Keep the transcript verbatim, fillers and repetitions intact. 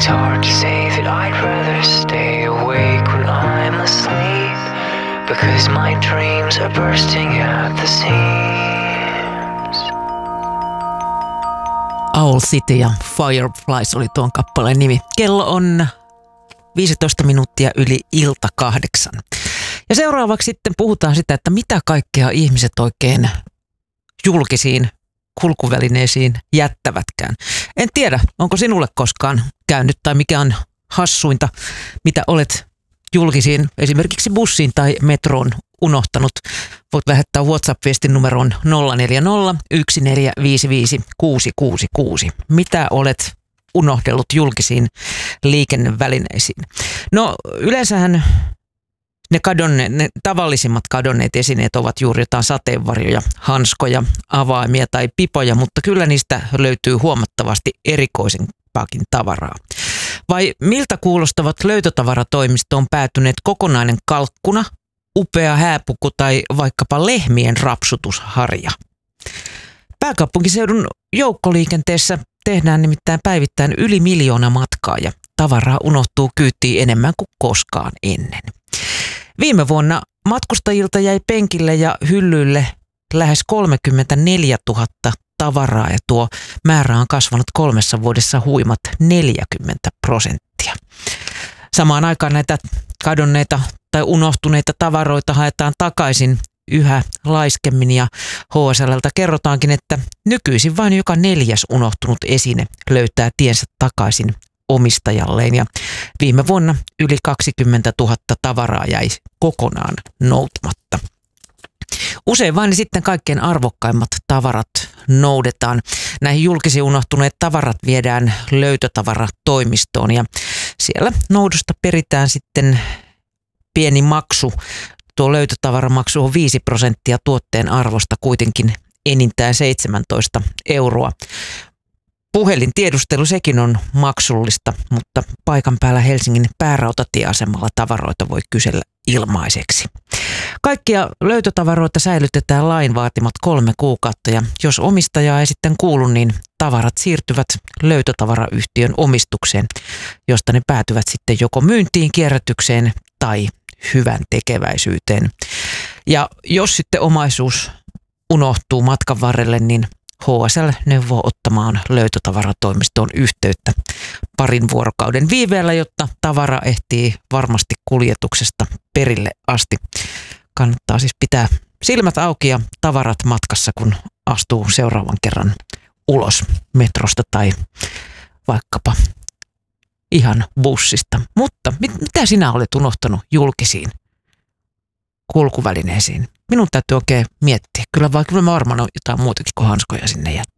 hard to say that I'd rather stay awake when I'm asleep, because my dreams are bursting at the seams. Owl City ja Fireflies oli tuon kappaleen nimi. Kello on viisitoista minuuttia yli ilta kahdeksan. Ja seuraavaksi sitten puhutaan sitä, että mitä kaikkea ihmiset oikein julkisiin kulkuvälineisiin jättävätkään. En tiedä, onko sinulle koskaan käynyt tai mikä on hassuinta, mitä olet julkisiin, esimerkiksi bussiin tai metroon unohtanut. Voit lähettää WhatsApp-viestin numeroon nolla neljä nolla, yksi neljä viisi viisi, kuusi kuusi kuusi. Mitä olet unohdellut julkisiin liikennevälineisiin? No yleensähän ne, kadonne, ne tavallisimmat kadonneet esineet ovat juuri jotain sateenvarjoja, hanskoja, avaimia tai pipoja, mutta kyllä niistä löytyy huomattavasti erikoisempaakin tavaraa. Vai miltä kuulostavat löytötavaratoimistoon päätyneet kokonainen kalkkuna, upea hääpuku tai vaikkapa lehmien rapsutusharja? Pääkaupunkiseudun joukkoliikenteessä tehdään nimittäin päivittäin yli miljoona matkaa ja tavaraa unohtuu kyytiin enemmän kuin koskaan ennen. Viime vuonna matkustajilta jäi penkille ja hyllyille lähes kolmekymmentäneljätuhatta tavaraa ja tuo määrä on kasvanut kolmessa vuodessa huimat neljäkymmentä prosenttia. Samaan aikaan näitä kadonneita tai unohtuneita tavaroita haetaan takaisin yhä laiskemmin ja H S L:ltä kerrotaankin, että nykyisin vain joka neljäs unohtunut esine löytää tiensä takaisin omistajalleen ja viime vuonna yli kaksikymmentätuhatta tavaraa jäi kokonaan noutamatta. Usein vain sitten kaikkein arvokkaimmat tavarat noudetaan. Näihin julkisiin unohtuneet tavarat viedään löytötavaratoimistoon ja siellä noudosta peritään sitten pieni maksu. Tuo löytötavaramaksu on viisi prosenttia tuotteen arvosta, kuitenkin enintään seitsemäntoista euroa. Puhelintiedustelu sekin on maksullista, mutta paikan päällä Helsingin päärautatieasemalla tavaroita voi kysellä ilmaiseksi. Kaikkia löytötavaroita säilytetään lain vaatimat kolme kuukautta ja jos omistajaa ei sitten kuulu, niin tavarat siirtyvät löytötavarayhtiön omistukseen, josta ne päätyvät sitten joko myyntiin, kierrätykseen tai hyvän tekeväisyyteen. Ja jos sitten omaisuus unohtuu matkan varrelle, niin H S L neuvoo ottamaan löytötavaratoimistoon yhteyttä parin vuorokauden viiveellä, jotta tavara ehtii varmasti kuljetuksesta perille asti. Kannattaa siis pitää silmät auki ja tavarat matkassa, kun astuu seuraavan kerran ulos metrosta tai vaikkapa ihan bussista. Mutta mit, mitä sinä olet unohtanut julkisiin kulkuvälineisiin? Minun täytyy oikein miettiä. Kyllä, vai, kyllä mä varmaan on jotain muutakin kuin hanskoja sinne jättänyt.